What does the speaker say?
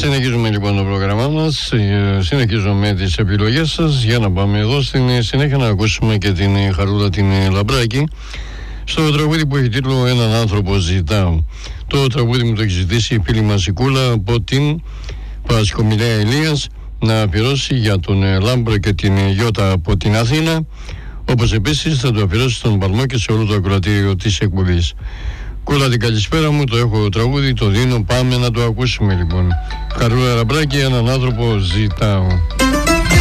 Συνεχίζουμε λοιπόν το πρόγραμμά μας, συνεχίζουμε τις επιλογές σας για να πάμε εδώ στην συνέχεια να ακούσουμε και την Χαρούλα την Λαμπράκη στο τραγούδι που έχει τίτλο «Έναν άνθρωπο ζητάω». Το τραγούδι μου το έχει ζητήσει η φίλη μας η Κούλα από την Παρασκομιλέα Ηλίας να αφιερώσει για τον Λάμπρο και την Γιώτα από την Αθήνα, όπως επίσης θα το αφιερώσει στον Παλμό και σε όλο το ακροατήριο της εκπομπής. Κούλα, την καλησπέρα μου, το έχω τραγούδι, το δίνω, πάμε να το ακούσουμε λοιπόν. Χαρούλα Λαμπράκη, «Έναν άνθρωπο ζητάω».